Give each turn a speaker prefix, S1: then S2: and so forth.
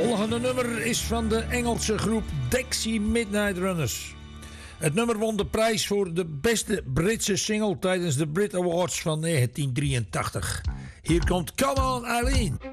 S1: volgende nummer is van de Engelse groep Dexy Midnight Runners. Het nummer won de prijs voor de beste Britse single tijdens de Brit Awards van 1983. Hier komt Come On Eileen.